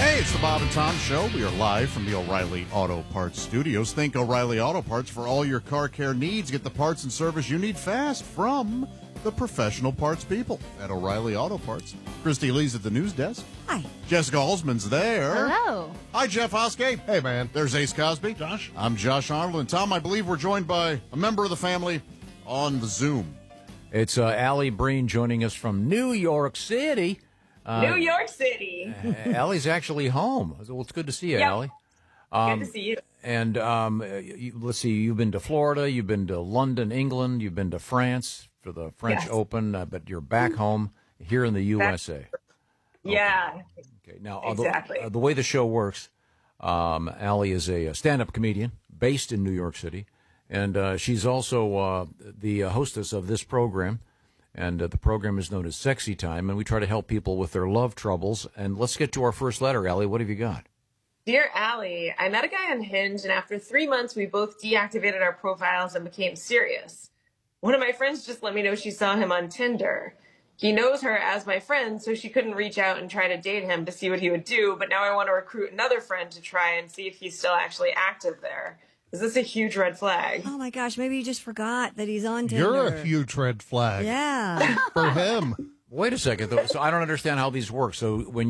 Hey, it's the Bob and Tom Show. We are live from the O'Reilly Auto Parts Studios. Think O'Reilly Auto Parts for all your car care needs. Get the parts and service you need fast from the professional parts people at O'Reilly Auto Parts. Christy Lee's at the news desk. Hi. Jessica Holzman's there. Hello. Hi, Jeff Hoskey. Hey, man. There's Ace Cosby. Josh. I'm Josh Arnold. And Tom, I believe we're joined by a member of the family on the Zoom. It's Allie Breen joining us from New York City. New York City. Allie's actually home. Well, it's good to see you, Yep. Allie. Good to see you. And let's see, you've been to Florida, you've been to London, England, you've been to France for the French Yes. Open, but you're back home here in the USA. Yeah. Okay. Now, Exactly. the way the show works, Allie is a stand-up comedian based in New York City, and she's also the hostess of this program. And the program is known as Sexy Time, and we try to help people with their love troubles. And let's get to our first letter, Allie. What have you got? Dear Allie, I met a guy on Hinge, and after 3 months, we both deactivated our profiles and became serious. One of my friends just let me know she saw him on Tinder. He knows her as my friend, so she couldn't reach out and try to date him to see what he would do, but now I want to recruit another friend to try and see if he's still actually active there. Is this a huge red flag? Oh my gosh, maybe you just forgot that he's on Tinder. You're a huge red flag. Yeah. For him. Wait a second, though. So I don't understand how these work. So when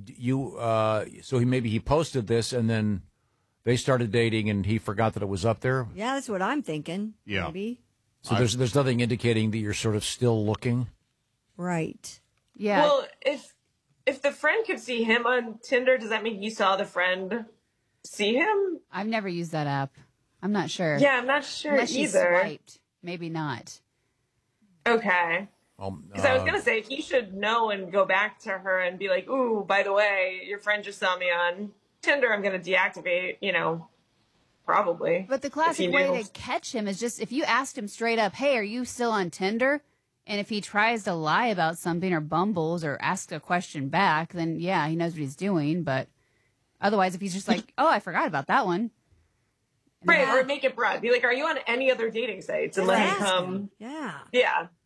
maybe he posted this, and then they started dating, and he forgot that it was up there. Yeah, that's what I'm thinking. Yeah. Maybe. So there's nothing indicating that you're sort of still looking. Right. Yeah. Well, if the friend could see him on Tinder, does that mean you saw the friend see him? I've never used that app. I'm not sure. Yeah, I'm not sure Unless she either. swiped. Maybe not. Okay. Well, Because I was going to say, he should know and go back to her and be like, ooh, by the way, your friend just saw me on Tinder. I'm going to deactivate, probably. But the if he classic knew. way to catch him is just if you asked him straight up, hey, are you still on Tinder? And if he tries to lie about something or bumbles or asks a question back, then yeah, he knows what he's doing. But otherwise, if he's just like, oh, I forgot about that one. Right, or make it broad. Be like, are you on any other dating sites? And let him Ask come. him. Yeah. Yeah.